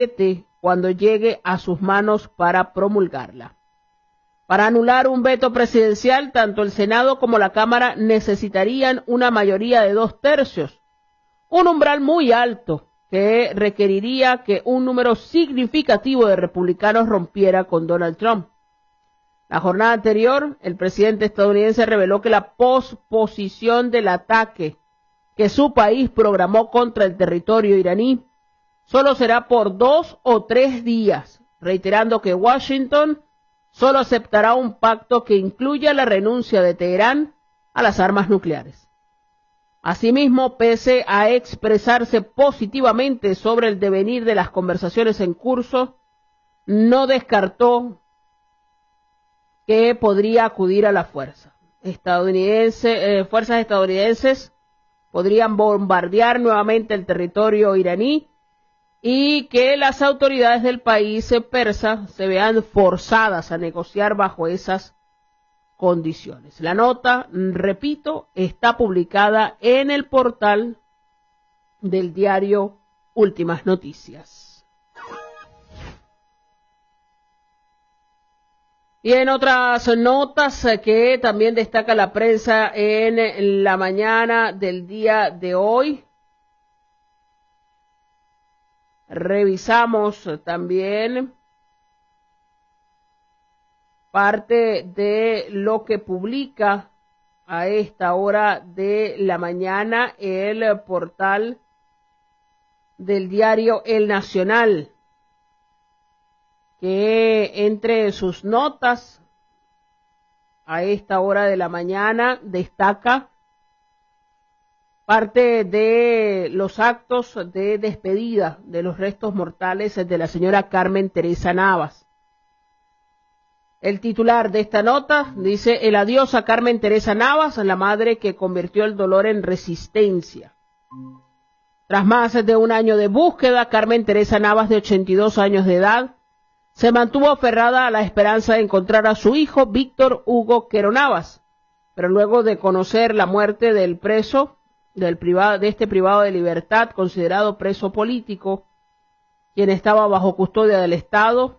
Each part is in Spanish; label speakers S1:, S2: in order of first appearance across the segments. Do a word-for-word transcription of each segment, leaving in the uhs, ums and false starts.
S1: cuando llegue a sus manos para promulgarla. Para anular un veto presidencial, tanto el Senado como la Cámara necesitarían una mayoría de dos tercios, un umbral muy alto que requeriría que un número significativo de republicanos rompiera con Donald Trump. La jornada anterior, el presidente estadounidense reveló que la posposición del ataque que su país programó contra el territorio iraní solo será por dos o tres días, reiterando que Washington solo aceptará un pacto que incluya la renuncia de Teherán a las armas nucleares. Asimismo, pese a expresarse positivamente sobre el devenir de las conversaciones en curso, no descartó que podría acudir a la fuerza. Estadounidense, eh, fuerzas estadounidenses podrían bombardear nuevamente el territorio iraní y que las autoridades del país persa se vean forzadas a negociar bajo esas condiciones. La nota, repito, está publicada en el portal del diario Últimas Noticias. Y en otras notas que también destaca la prensa en la mañana del día de hoy, revisamos también parte de lo que publica a esta hora de la mañana el portal del diario El Nacional, que entre sus notas a esta hora de la mañana destaca parte de los actos de despedida de los restos mortales de la señora Carmen Teresa Navas. El titular de esta nota dice: el adiós a Carmen Teresa Navas, la madre que convirtió el dolor en resistencia. Tras más de un año de búsqueda, Carmen Teresa Navas, de ochenta y dos años de edad, se mantuvo aferrada a la esperanza de encontrar a su hijo Víctor Hugo Quero Navas, pero luego de conocer la muerte del preso, del privado, de este privado de libertad, considerado preso político, quien estaba bajo custodia del Estado,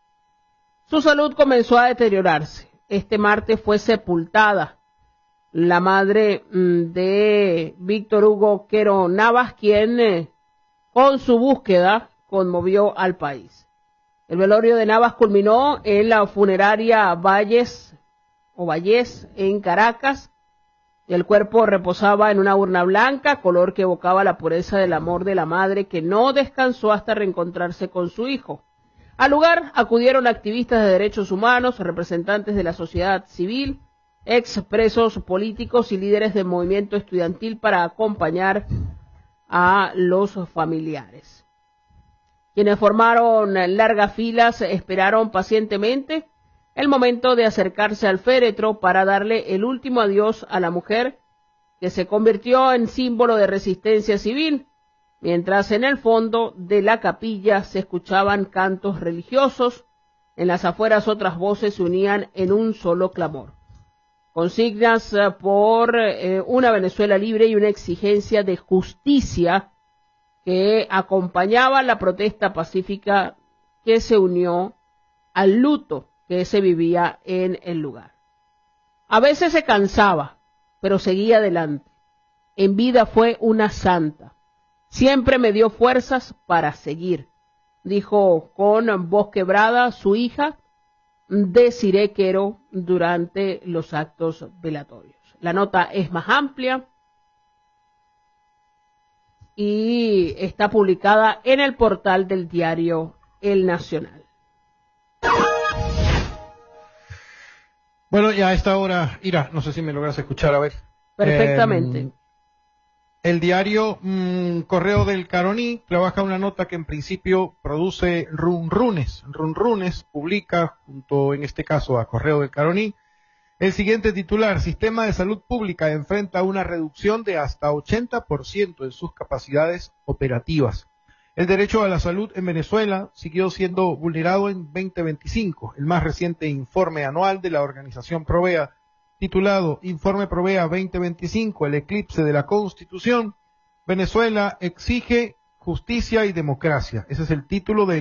S1: su salud comenzó a deteriorarse. Este martes fue sepultada la madre de Víctor Hugo Quero Navas, quien eh, con su búsqueda conmovió al país. El velorio de Navas culminó en la funeraria Valles o Vallés en Caracas. El cuerpo reposaba en una urna blanca, color que evocaba la pureza del amor de la madre, que no descansó hasta reencontrarse con su hijo. Al lugar acudieron activistas de derechos humanos, representantes de la sociedad civil, expresos políticos y líderes del movimiento estudiantil para acompañar a los familiares. Quienes formaron largas filas esperaron pacientemente el momento de acercarse al féretro para darle el último adiós a la mujer que se convirtió en símbolo de resistencia civil, mientras en el fondo de la capilla se escuchaban cantos religiosos. En las afueras otras voces se unían en un solo clamor. Consignas por eh, una Venezuela libre y una exigencia de justicia que acompañaba la protesta pacífica que se unió al luto que se vivía en el lugar. A veces se cansaba, pero seguía adelante. En vida fue una santa. Siempre me dio fuerzas para seguir, dijo con voz quebrada su hija, Desiree Quero, durante los actos velatorios. La nota es más amplia y está publicada en el portal del diario El Nacional.
S2: Bueno, ya a esta hora, Ira, no sé si me logras escuchar, a ver.
S1: Perfectamente.
S2: Eh, el diario mmm, Correo del Caroní trabaja una nota que en principio produce runrunes. Runrunes publica, junto en este caso a Correo del Caroní, el siguiente titular: Sistema de Salud Pública enfrenta una reducción de hasta ochenta por ciento en sus capacidades operativas. El derecho a la salud en Venezuela siguió siendo vulnerado en veinte veinticinco. El más reciente informe anual de la organización Provea, titulado Informe Provea veinte veinticinco, el eclipse de la Constitución, Venezuela exige justicia y democracia. Ese es el título de